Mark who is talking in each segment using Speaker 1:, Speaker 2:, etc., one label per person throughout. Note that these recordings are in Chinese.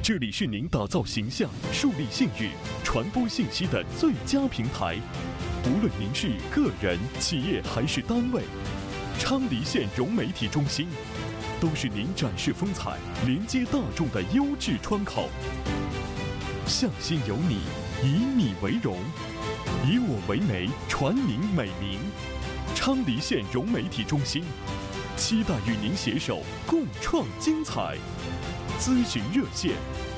Speaker 1: 这里是您打造形象、树立信誉、传播信息的最佳平台。无论您是个人、企业还是单位，昌黎县融媒体中心都是您展示风采、连接大众的优质窗口。向心有你，以你为荣，以我为媒，传您美名。昌黎县融媒体中心期待与您携手共创精彩。咨询热线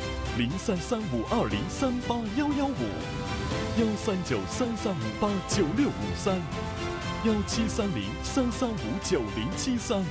Speaker 1: ：033520381155，1393389653，1730-3359073。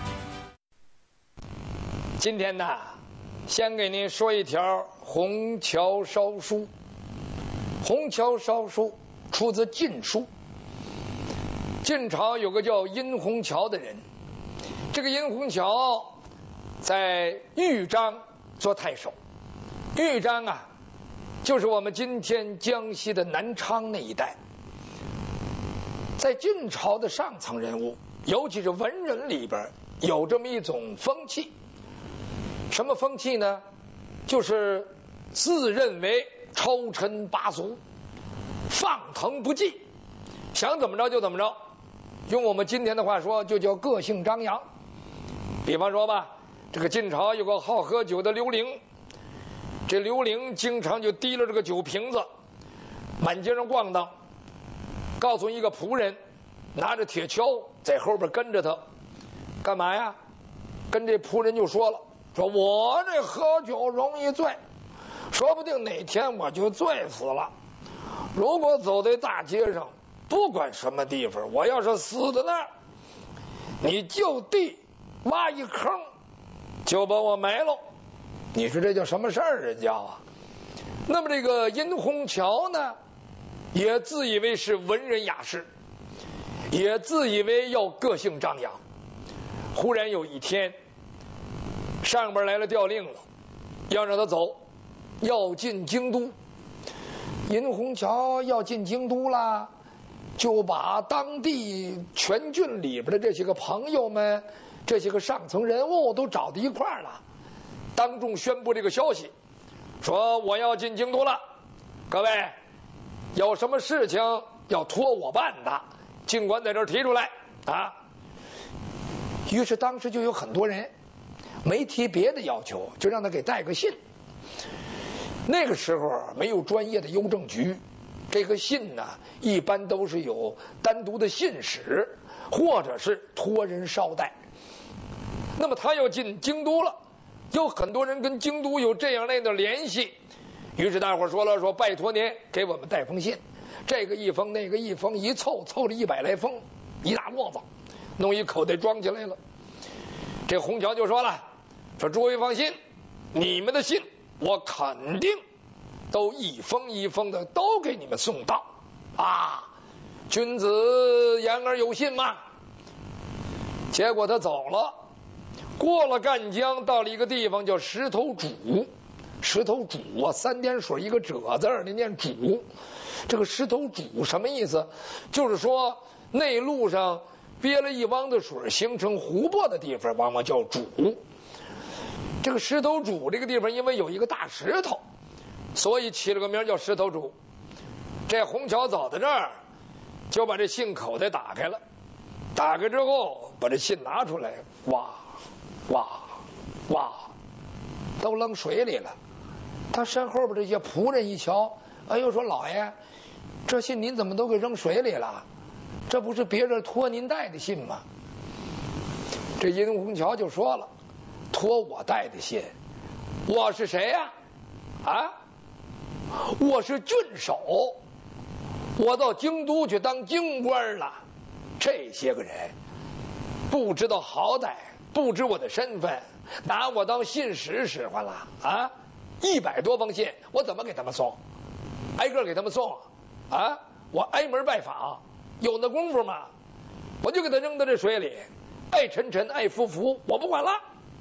Speaker 2: 今天呢，先给您说一条虹桥烧书。虹桥烧书出自《晋书》。晋朝有个叫殷洪桥的人，这个殷洪桥在豫章做太守。豫章啊，就是我们今天江西的南昌那一带。在晋朝的上层人物，尤其是文人里边，有这么一种风气。什么风气呢？就是自认为超尘拔俗，放腾不羁，想怎么着就怎么着。用我们今天的话说，就叫个性张扬。比方说吧，这个晋朝有个好喝酒的刘伶，这刘伶经常就提了这个酒瓶子，满街上逛荡，告诉一个仆人，拿着铁锹在后边跟着他，干嘛呀？跟这仆人就说了，说我这喝酒容易醉，说不定哪天我就醉死了。如果走在大街上，不管什么地方，我要是死在那儿，你就地挖一坑，就把我埋了。你说这叫什么事儿？人叫啊。那么这个殷洪桥呢，也自以为是文人雅士，也自以为要个性张扬。忽然有一天，上边来了调令了，要让他走，要进京都。殷洪桥要进京都了，就把当地全郡里边的这些个朋友们，这些个上层人物都找到一块儿了，当众宣布这个消息，说我要进京都了，各位有什么事情要托我办的，尽管在这儿提出来啊。于是当时就有很多人没提别的要求，就让他给带个信。那个时候没有专业的邮政局，这个信呢一般都是有单独的信使，或者是托人捎带。那么他要进京都了，有很多人跟京都有这样那样的联系，于是大伙说了，说拜托您给我们带封信，这个一封那个一封，一凑了100来封，一大摞子，弄一口袋装起来了。这洪桥就说了，说诸位放心，你们的信我肯定都一封一封的都给你们送到啊！君子言而有信嘛。结果他走了，过了赣江，到了一个地方叫石头渚。石头渚啊，3点水一个褶字，那念渚。这个石头渚什么意思？就是说内陆上憋了一汪的水，形成湖泊的地方，往往叫渚。这个石头渚这个地方，因为有一个大石头，所以起了个名叫石头渚。这洪桥走到这儿，就把这信口袋打开了，打开之后把这信拿出来，哇哇哇，都扔水里了。他身后边这些仆人一瞧，哎呦，说老爷，这信您怎么都给扔水里了？这不是别人托您带的信吗？这殷洪桥就说了，托我带的信，我是谁呀？啊，我是郡守，我到京都去当京官了。这些个人不知道好歹，不知我的身份，拿我当信使使唤了啊！100多封信，我怎么给他们送？挨个给他们送啊！我挨门拜访，有那功夫吗？我就给他扔到这水里，爱沉沉，爱浮浮，我不管了。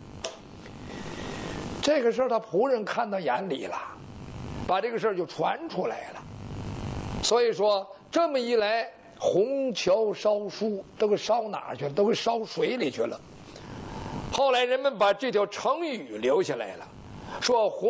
Speaker 2: 这个事儿他仆人看到眼里了，把这个事儿就传出来了。所以说这么一来，虹桥烧书都给烧哪儿去了？都给烧水里去了。后来人们把这条成语留下来了，说虹